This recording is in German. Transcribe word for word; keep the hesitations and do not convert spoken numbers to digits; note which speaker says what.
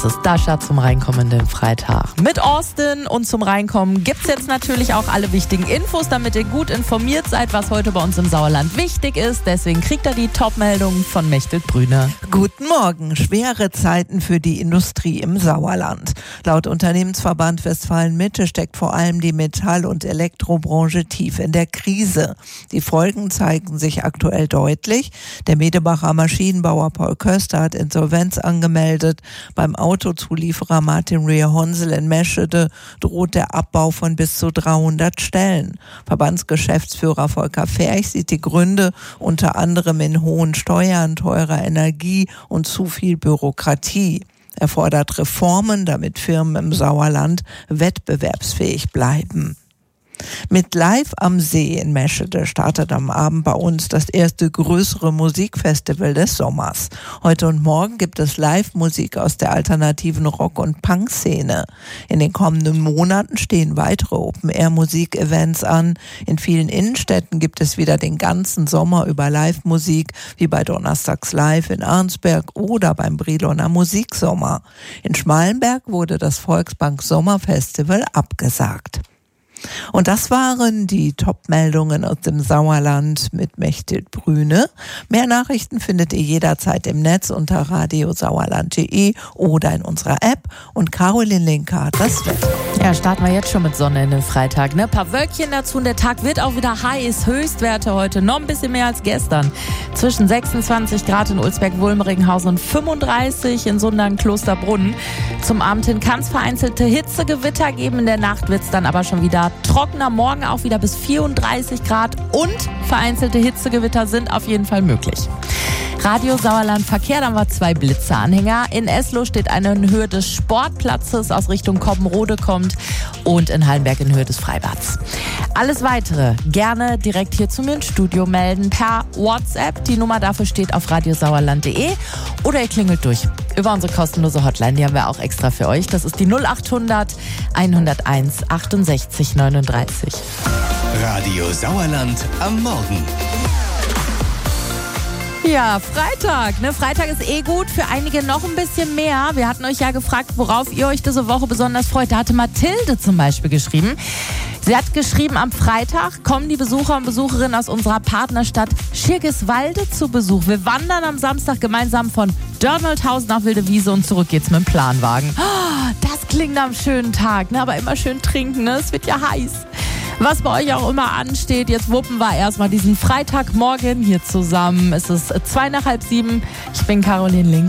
Speaker 1: Das ist Dasha zum reinkommenden Freitag. Mit Austin und zum Reinkommen gibt's jetzt natürlich auch alle wichtigen Infos, damit ihr gut informiert seid, was heute bei uns im Sauerland wichtig ist. Deswegen kriegt ihr die Top-Meldungen von Mechthild Brüne.
Speaker 2: Guten Morgen. Schwere Zeiten für die Industrie im Sauerland. Laut Unternehmensverband Westfalen-Mitte steckt vor allem die Metall- und Elektrobranche tief in der Krise. Die Folgen zeigen sich aktuell deutlich. Der Medebacher Maschinenbauer Paul Köster hat Insolvenz angemeldet. Beim Autozulieferer Martin Rehe Honsel in Meschede droht der Abbau von bis zu dreihundert Stellen. Verbandsgeschäftsführer Volker Ferch sieht die Gründe unter anderem in hohen Steuern, teurer Energie und zu viel Bürokratie. Er fordert Reformen, damit Firmen im Sauerland wettbewerbsfähig bleiben. Mit Live am See in Meschede startet am Abend bei uns das erste größere Musikfestival des Sommers. Heute und morgen gibt es Live-Musik aus der alternativen Rock- und Punk-Szene. In den kommenden Monaten stehen weitere Open-Air-Musik-Events an. In vielen Innenstädten gibt es wieder den ganzen Sommer über Live-Musik, wie bei Donnerstags Live in Arnsberg oder beim Briloner Musiksommer. In Schmalenberg wurde das Volksbank Sommerfestival abgesagt. Und das waren die Top-Meldungen aus dem Sauerland mit Mechthild Brüne. Mehr Nachrichten findet ihr jederzeit im Netz unter radiosauerland punkt de oder in unserer App. Und Caroline Linker hat das Wetter.
Speaker 1: Ja, starten wir jetzt schon mit Sonne in den Freitag. Ne? Ein paar Wölkchen dazu und der Tag wird auch wieder heiß. Höchstwerte heute noch ein bisschen mehr als gestern. Zwischen sechsundzwanzig Grad in Ulsberg-Wulm-Regenhausen und fünfunddreißig in Sundern-Klosterbrunn. Zum Abend hin kann es vereinzelte Hitzegewitter geben. In der Nacht wird es dann aber schon wieder trockener. Morgen auch wieder bis vierunddreißig Grad und vereinzelte Hitzegewitter sind auf jeden Fall möglich. Radio Sauerland Verkehr, dann war zwei Blitzeanhänger. In Esloh steht eine in Höhe des Sportplatzes aus Richtung Koppenrode kommt und in Hallenberg in Höhe des Freibads. Alles Weitere gerne direkt hier zu mir ins Studio melden per WhatsApp. Die Nummer dafür steht auf radiosauerland punkt de oder ihr klingelt durch über unsere kostenlose Hotline. Die haben wir auch extra für euch. Das ist die null achthundert hunderteins achtundsechzig neununddreißig.
Speaker 3: Radio Sauerland am Morgen.
Speaker 1: Ja, Freitag. Ne? Freitag ist eh gut, für einige noch ein bisschen mehr. Wir hatten euch ja gefragt, worauf ihr euch diese Woche besonders freut. Da hatte Mathilde zum Beispiel geschrieben. Sie hat geschrieben, am Freitag kommen die Besucher und Besucherinnen aus unserer Partnerstadt Schirgiswalde zu Besuch. Wir wandern am Samstag gemeinsam von Dörnolthausen nach Wildewiese und zurück geht's mit dem Planwagen. Oh, das klingt am schönen Tag, ne? Aber immer schön trinken, ne? Es wird ja heiß. Was bei euch auch immer ansteht, jetzt wuppen wir erstmal diesen Freitagmorgen hier zusammen. Es ist zwei nach halb sieben. Ich bin Caroline Link.